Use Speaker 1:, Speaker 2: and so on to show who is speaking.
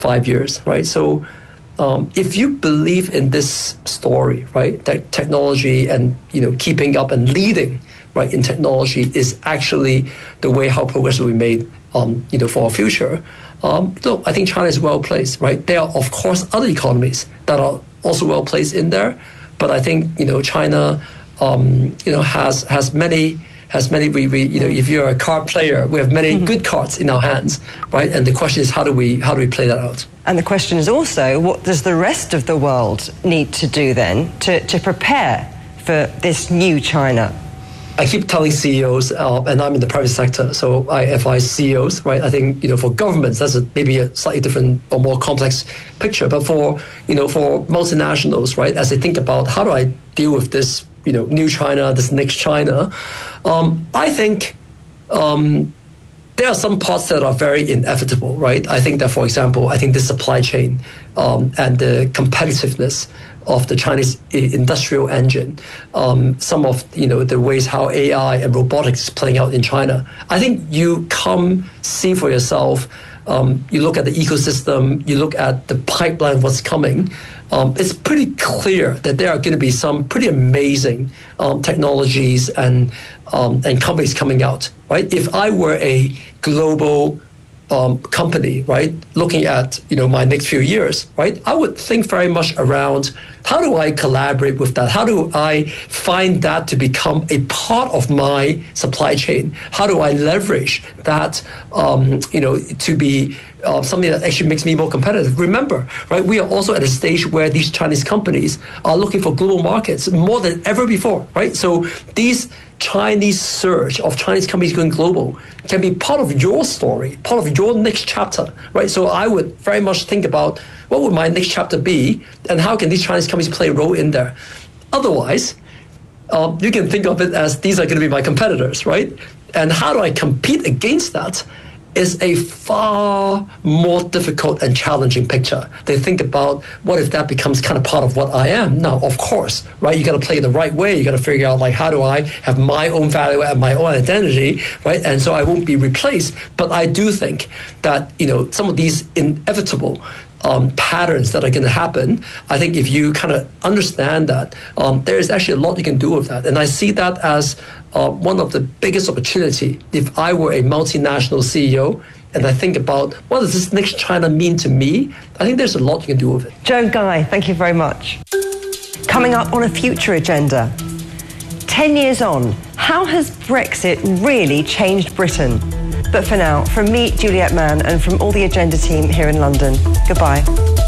Speaker 1: 5 years, right? So if you believe in this story, right, that technology and keeping up and leading, right, in technology is actually the way how progress will be made, for our future. So I think China is well placed, right? There are of course other economies that are also well placed in there, but I think China, has many. If you're a card player, we have many good cards in our hands, right? And the question is, how do we play that out?
Speaker 2: And the question is also, what does the rest of the world need to do then to prepare for this new China?
Speaker 1: I keep telling CEOs, and I'm in the private sector, so I advise CEOs, right? I think, for governments, that's maybe a slightly different or more complex picture. But for multinationals, right, as they think about how do I deal with this, new China, this next China, I think there are some parts that are very inevitable, right? I think that, for example, the supply chain and the competitiveness of the Chinese industrial engine, some of the ways how AI and robotics is playing out in China. I think you come see for yourself. You look at the ecosystem, you look at the pipeline of what's coming. It's pretty clear that there are going to be some pretty amazing technologies and companies coming out, right? If I were a global company, right, looking at my next few years, right, I would think very much around how do I collaborate with that? How do I find that to become a part of my supply chain? How do I leverage that, to be something that actually makes me more competitive? Remember, right, we are also at a stage where these Chinese companies are looking for global markets more than ever before, right? So these Chinese surge of Chinese companies going global can be part of your story, part of your next chapter, right? So I would very much think about what would my next chapter be and how can these Chinese companies play a role in there. Otherwise, you can think of it as these are going to be my competitors, right? And how do I compete against that is a far more difficult and challenging picture. They think about what if that becomes kind of part of what I am. Now, of course, right, you got to play the right way. You got to figure out how do I have my own value and my own identity, right? And so I won't be replaced. But I do think that, some of these inevitable patterns that are going to happen, I think if you kind of understand that, there is actually a lot you can do with that. And I see that as one of the biggest opportunity. If I were a multinational CEO and I think about what does this next China mean to me, I think there's a lot you can do with it.
Speaker 2: Joe Guy, thank you very much. Coming up on a future agenda, 10 years on, how has Brexit really changed Britain? But for now, from me, Juliet Mann, and from all the Agenda team here in London, goodbye.